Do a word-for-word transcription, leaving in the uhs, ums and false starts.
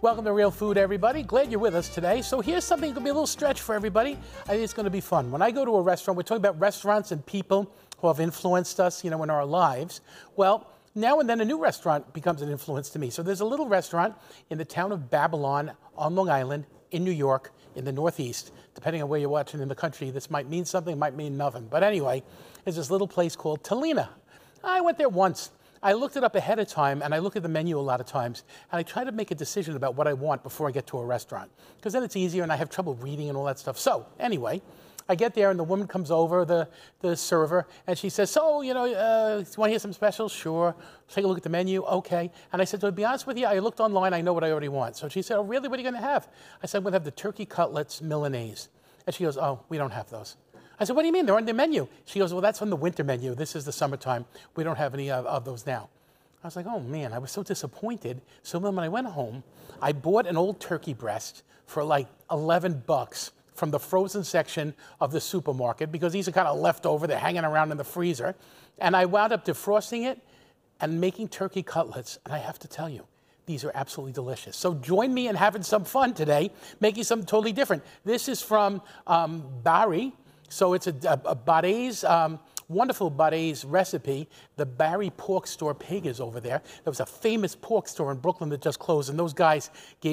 Welcome to Real Food, everybody. Glad you're with us today. So here's something that's going to be a little stretch for everybody. I think it's going to be fun. When I go to a restaurant, we're talking about restaurants and people who have influenced us, you know, in our lives. Well, now and then a new restaurant becomes an influence to me. So there's a little restaurant in the town of Babylon on Long Island in New York in the Northeast. Depending on where you're watching in the country, this might mean something, might mean nothing. But anyway, there's this little place called Talina. I went there once. I looked it up ahead of time, and I look at the menu a lot of times, and I try to make a decision about what I want before I get to a restaurant, because then it's easier, and I have trouble reading and all that stuff. So anyway, I get there, and the woman comes over, the, the server, and she says, so, you know, uh, you want to hear some specials? Sure. Take a look at the menu. Okay. And I said, to be honest with you, I looked online. I know what I already want. So she said, oh, really? What are you going to have? I said, I'm going to have the turkey cutlets Milanese. And she goes, oh, we don't have those. I said, what do you mean? They're on the menu. She goes, well, that's on the winter menu. This is the summertime. We don't have any of, of those now. I was like, oh, man, I was so disappointed. So then when I went home, I bought an old turkey breast for like eleven bucks from the frozen section of the supermarket, because these are kind of left over. They're hanging around in the freezer. And I wound up defrosting it and making turkey cutlets. And I have to tell you, these are absolutely delicious. So join me in having some fun today, making something totally different. This is from um, Barry. So it's a, a, a Barry's, um, wonderful Barry's recipe. The Barry Pork Store Pig is over there. There was a famous pork store in Brooklyn that just closed, and those guys gave